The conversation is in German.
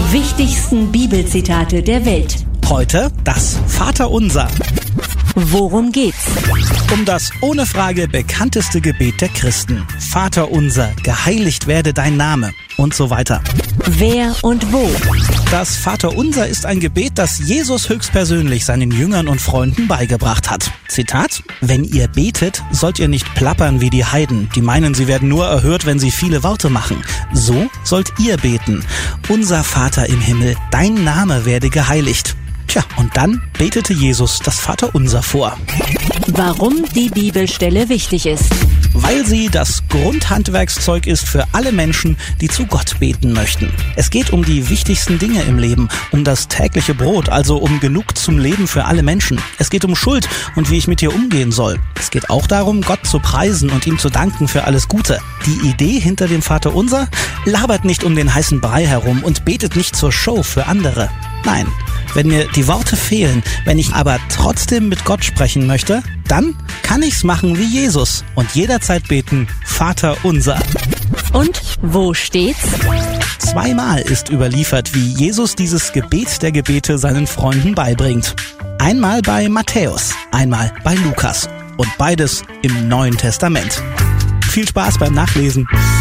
wichtigsten Bibelzitate der Welt. Heute das Vaterunser. Worum geht's? Um das ohne Frage bekannteste Gebet der Christen. Vaterunser, geheiligt werde dein Name und so weiter. Wer und wo? Das Vaterunser ist ein Gebet, das Jesus höchstpersönlich seinen Jüngern und Freunden beigebracht hat. Zitat: Wenn ihr betet, sollt ihr nicht plappern wie die Heiden. Die meinen, sie werden nur erhört, wenn sie viele Worte machen. So sollt ihr beten. Unser Vater im Himmel, dein Name werde geheiligt. Tja, und dann betete Jesus das Vaterunser vor. Warum die Bibelstelle wichtig ist. Weil sie das Grundhandwerkszeug ist für alle Menschen, die zu Gott beten möchten. Es geht um die wichtigsten Dinge im Leben, um das tägliche Brot, also um genug zum Leben für alle Menschen. Es geht um Schuld und wie ich mit ihr umgehen soll. Es geht auch darum, Gott zu preisen und ihm zu danken für alles Gute. Die Idee hinter dem Vaterunser: labert nicht um den heißen Brei herum und betet nicht zur Show für andere. Nein, wenn mir die Worte fehlen, wenn ich aber trotzdem mit Gott sprechen möchte, dann kann ich's machen wie Jesus und jederzeit beten: Vaterunser. Und wo steht's? 2-mal ist überliefert, wie Jesus dieses Gebet der Gebete seinen Freunden beibringt. Einmal bei Matthäus, einmal bei Lukas und beides im Neuen Testament. Viel Spaß beim Nachlesen.